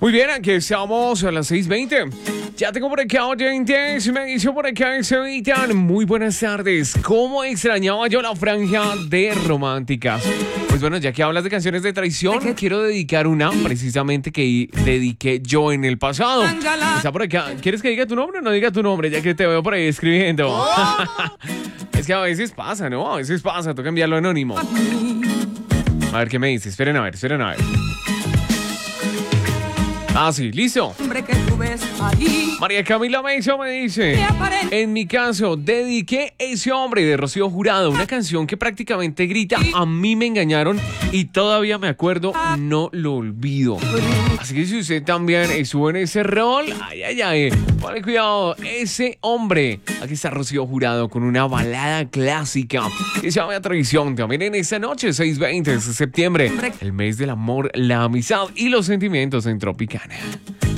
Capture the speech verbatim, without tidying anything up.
Muy bien, aquí estamos a las seis veinte. Ya tengo por acá oyentes, me dice por acá Sebastián. Muy buenas tardes. ¿Cómo extrañaba yo la franja de románticas? Pues bueno, ya que hablas de canciones de traición, quiero dedicar una precisamente que dediqué yo en el pasado. Está por acá. ¿Quieres que diga tu nombre o no diga tu nombre? Ya que te veo por ahí escribiendo. Es que a veces pasa, ¿no? A veces pasa, toca enviarlo anónimo. A ver qué me dice. Esperen a ver, esperen a ver. Ah, sí, listo. María Camila Mesa me dice: en mi caso, dediqué Ese Hombre de Rocío Jurado, una canción que prácticamente grita a mí me engañaron y todavía me acuerdo, no lo olvido. Así que si usted también estuvo en ese rol, ay, ay, ay, ponle cuidado, Ese Hombre. Aquí está Rocío Jurado con una balada clásica que se llama Traición. También en esta noche, seis veinte de septiembre, el mes del amor, la amistad y los sentimientos en Tropicana.